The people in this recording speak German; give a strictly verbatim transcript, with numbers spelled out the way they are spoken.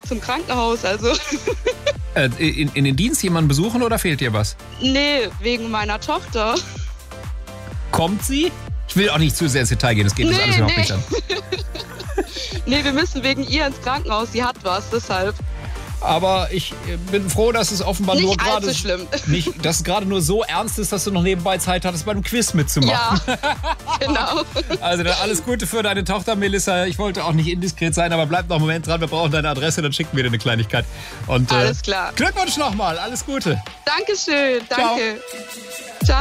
zum Krankenhaus, also. Äh, in, in den Dienst jemanden besuchen oder fehlt dir was? Nee, wegen meiner Tochter. Kommt sie? Ich will auch nicht zu sehr ins Detail gehen, das geht nee, uns alles überhaupt nee. nicht an. Nee, wir müssen wegen ihr ins Krankenhaus, sie hat was, deshalb. Aber ich bin froh, dass es offenbar nicht nur gerade allzu schlimm. nicht, dass es gerade nur so ernst ist, dass du noch nebenbei Zeit hattest, bei einem Quiz mitzumachen. Ja, genau. Also dann alles Gute für deine Tochter, Melissa. Ich wollte auch nicht indiskret sein, aber bleib noch einen Moment dran. Wir brauchen deine Adresse, dann schicken wir dir eine Kleinigkeit. Und, alles äh, klar. Glückwunsch nochmal. Alles Gute. Dankeschön. Danke. Ciao. Ciao.